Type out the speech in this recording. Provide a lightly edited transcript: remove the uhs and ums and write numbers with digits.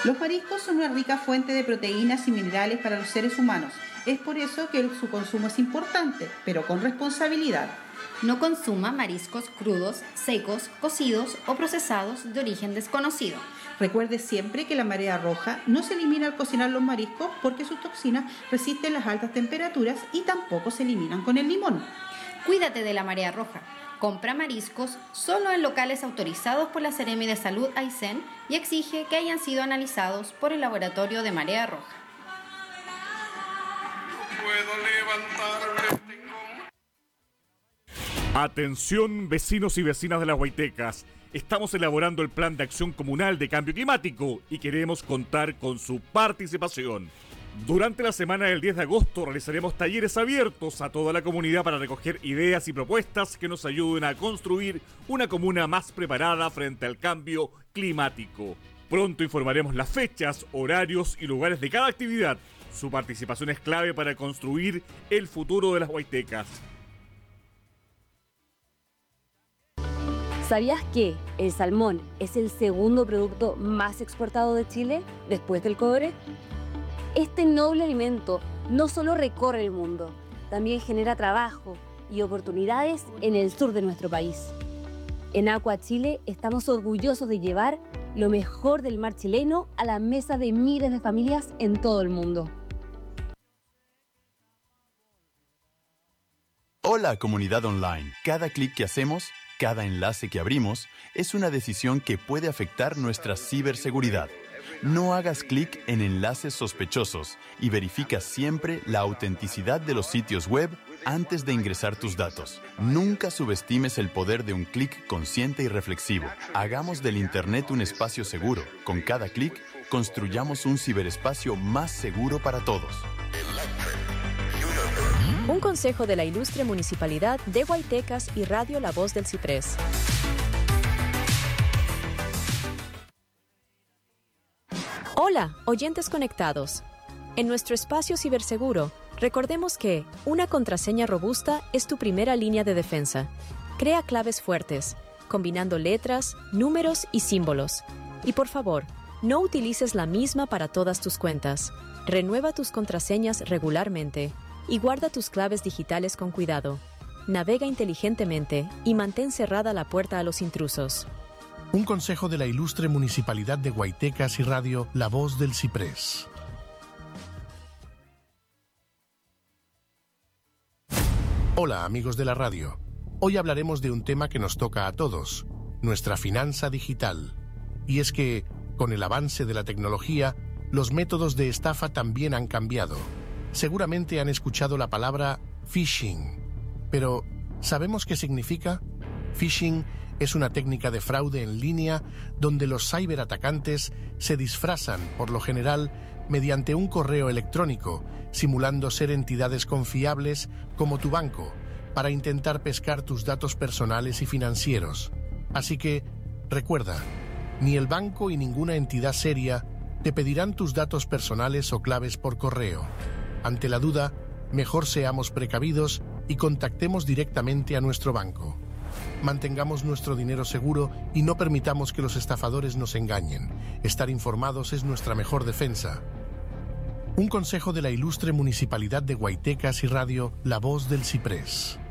Los mariscos son una rica fuente de proteínas y minerales para los seres humanos. Es por eso que su consumo es importante, pero con responsabilidad. No consuma mariscos crudos, secos, cocidos o procesados de origen desconocido. Recuerde siempre que la marea roja no se elimina al cocinar los mariscos porque sus toxinas resisten las altas temperaturas y tampoco se eliminan con el limón. Cuídate de la marea roja. Compra mariscos solo en locales autorizados por la Seremi de Salud Aysén y exige que hayan sido analizados por el laboratorio de marea roja. Puedo levantarme. Atención, vecinos y vecinas de Las Guaitecas. Estamos elaborando el Plan de Acción Comunal de Cambio Climático y queremos contar con su participación. Durante la semana del 10 de agosto realizaremos talleres abiertos a toda la comunidad para recoger ideas y propuestas que nos ayuden a construir una comuna más preparada frente al cambio climático. Pronto informaremos las fechas, horarios y lugares de cada actividad. Su participación es clave para construir el futuro de Las Guaitecas. ¿Sabías que el salmón es el segundo producto más exportado de Chile después del cobre? Este noble alimento no solo recorre el mundo, también genera trabajo y oportunidades en el sur de nuestro país. En Aqua Chile estamos orgullosos de llevar lo mejor del mar chileno a la mesa de miles de familias en todo el mundo. Hola, comunidad online. Cada clic que hacemos, cada enlace que abrimos, es una decisión que puede afectar nuestra ciberseguridad. No hagas clic en enlaces sospechosos y verifica siempre la autenticidad de los sitios web antes de ingresar tus datos. Nunca subestimes el poder de un clic consciente y reflexivo. Hagamos del Internet un espacio seguro. Con cada clic, construyamos un ciberespacio más seguro para todos. Un consejo de la Ilustre Municipalidad de Guaitecas y Radio La Voz del Ciprés. Hola, oyentes conectados. En nuestro espacio ciberseguro, recordemos que una contraseña robusta es tu primera línea de defensa. Crea claves fuertes, combinando letras, números y símbolos. Y por favor, no utilices la misma para todas tus cuentas. Renueva tus contraseñas regularmente y guarda tus claves digitales con cuidado. Navega inteligentemente y mantén cerrada la puerta a los intrusos. Un consejo de la Ilustre Municipalidad de Guaitecas y Radio La Voz del Ciprés. Hola, amigos de la radio. Hoy hablaremos de un tema que nos toca a todos, nuestra finanza digital. Y es que, con el avance de la tecnología, los métodos de estafa también han cambiado. Seguramente han escuchado la palabra phishing. Pero, ¿sabemos qué significa? Phishing es una técnica de fraude en línea donde los ciberatacantes se disfrazan, por lo general, mediante un correo electrónico, simulando ser entidades confiables como tu banco, para intentar pescar tus datos personales y financieros. Así que, recuerda, ni el banco y ninguna entidad seria te pedirán tus datos personales o claves por correo. Ante la duda, mejor seamos precavidos y contactemos directamente a nuestro banco. Mantengamos nuestro dinero seguro y no permitamos que los estafadores nos engañen. Estar informados es nuestra mejor defensa. Un consejo de la Ilustre Municipalidad de Guaitecas y Radio La Voz del Ciprés.